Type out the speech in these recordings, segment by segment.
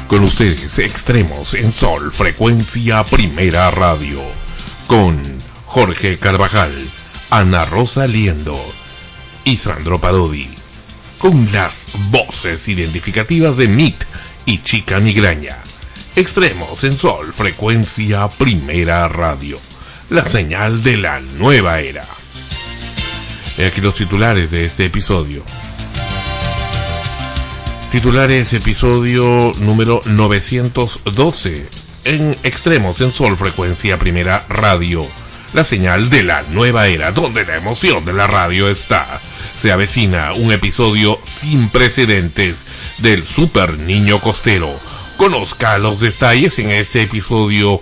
Con ustedes, Extremos en Sol, Frecuencia Primera Radio. Con Jorge Carvajal, Ana Rosa Liendo y Sandro Parodi. Con las voces identificativas de Mit y Chica Migraña. Extremos en Sol, Frecuencia Primera Radio. La señal de la nueva era. Aquí los titulares de este episodio. Titulares, episodio número 912. En Extremos en Sol, Frecuencia Primera Radio. La señal de la nueva era, donde la emoción de la radio está. Se avecina un episodio sin precedentes del Super Niño Costero. Conozca los detalles en este episodio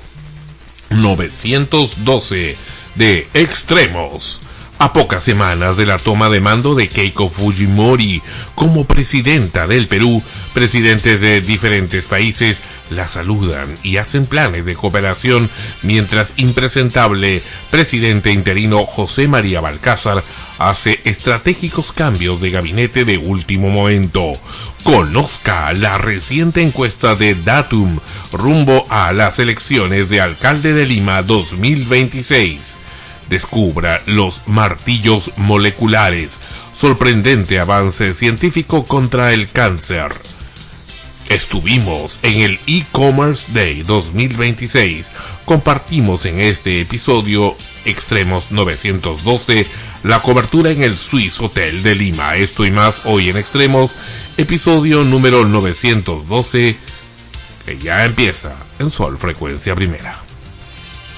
912 de Extremos. A pocas semanas de la toma de mando de Keiko Fujimori como presidenta del Perú, presidentes de diferentes países la saludan y hacen planes de cooperación, mientras impresentable presidente interino José María Balcázar hace estratégicos cambios de gabinete de último momento. Conozca la reciente encuesta de Datum rumbo a las elecciones de alcalde de Lima 2026. Descubra los martillos moleculares. Sorprendente avance científico contra el cáncer. Estuvimos en el E-Commerce Day 2026. Compartimos en este episodio Extremos 912 la cobertura en el Swiss Hotel de Lima. Esto y más hoy en Extremos, episodio número 912, que ya empieza en Sol Frecuencia Primera.